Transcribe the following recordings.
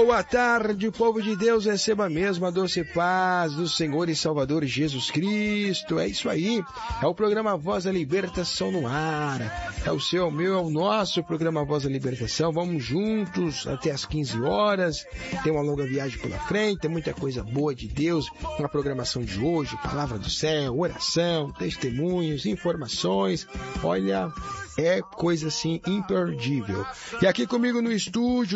Boa tarde, povo de Deus, receba mesmo a doce paz do Senhor e Salvador Jesus Cristo. É isso aí, é o programa Voz da Libertação no ar. É o seu, é o meu, é o nosso programa Voz da Libertação. Vamos juntos até às 15 horas. Tem uma longa viagem pela frente, tem muita coisa boa de Deus na programação de hoje. Palavra do céu, oração, testemunhos, informações. Olha, é coisa assim imperdível. E aqui comigo no estúdio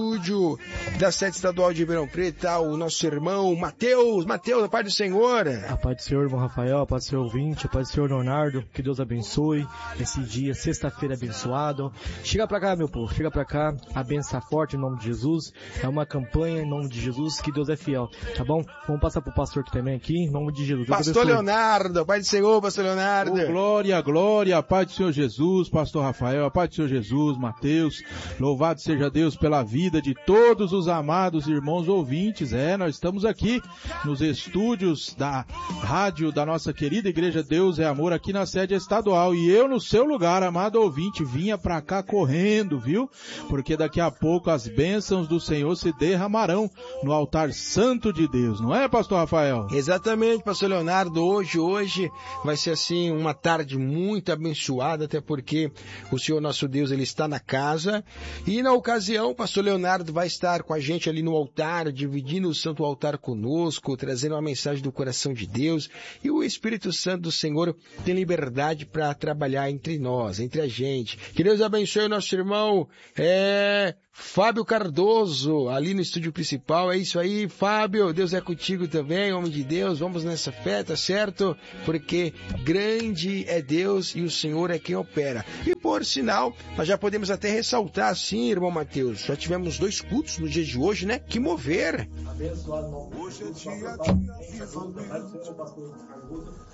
da sede estadual de Ribeirão Preto, tá o nosso irmão Mateus. Mateus, a paz do Senhor. A paz do Senhor, irmão Rafael, a paz do Senhor ouvinte, a paz do Senhor Leonardo, que Deus abençoe esse dia, sexta-feira abençoado. Chega pra cá, meu povo, chega pra cá, a benção forte em nome de Jesus. É uma campanha em nome de Jesus, que Deus é fiel, tá bom? Vamos passar pro pastor que também aqui, em nome de Jesus. Pastor Leonardo, a paz do Senhor, pastor Leonardo. Oh, glória, glória, a paz do Senhor Jesus, pastor Rafael, a paz do Senhor Jesus, Mateus. Louvado seja Deus pela vida de todos os amados irmãos ouvintes. Nós estamos aqui nos estúdios da rádio da nossa querida Igreja Deus é Amor, aqui na sede estadual. E eu, no seu lugar, amado ouvinte, vinha pra cá correndo, viu? Porque daqui a pouco as bênçãos do Senhor se derramarão no altar santo de Deus, não é, pastor Rafael? Exatamente, pastor Leonardo. Hoje vai ser assim uma tarde muito abençoada, até porque o Senhor nosso Deus, ele está na casa. E na ocasião, o pastor Leonardo vai estar com a gente ali no altar, dividindo o santo altar conosco, trazendo uma mensagem do coração de Deus. E o Espírito Santo do Senhor tem liberdade para trabalhar entre nós, entre a gente. Que Deus abençoe o nosso irmão Fábio Cardoso, ali no estúdio principal. É isso aí, Fábio, Deus é contigo também, homem de Deus. Vamos nessa fé, tá certo? Porque grande é Deus e o Senhor é quem opera. E por sinal, nós já podemos até ressaltar assim, irmão Mateus, já tivemos 2 cultos no dia de hoje, né? Que mover!